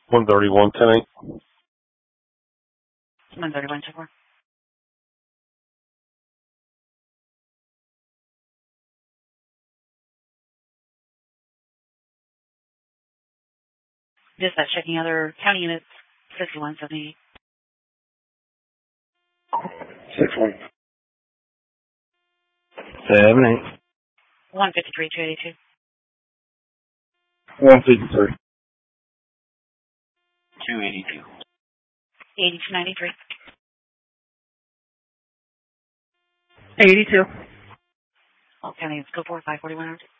131, 10-8. 131, 10-4. Dispatch checking other county units, 5178. 61. 7-8. 153, 282. 153. 282. 8293. 82. All county units, go for 541.